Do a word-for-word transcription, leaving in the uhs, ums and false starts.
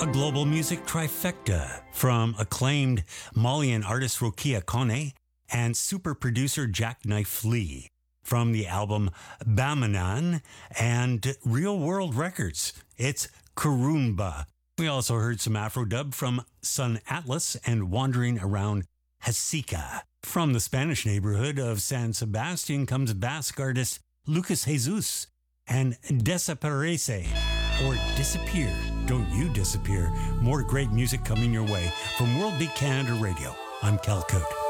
A global music trifecta from acclaimed Malian artist Rokia Kone and super producer Jackknife Lee from the album Bamanan and Real World Records. It's Kurumba. We also heard some Afro dub from Sun Atlas and Wandering Around Hasika. From the Spanish neighborhood of San Sebastian comes Basque artist Lucas Jesus and Desaparece, or Disappear. Don't you disappear. More great music coming your way from World Beat Canada Radio. I'm Cal Cote.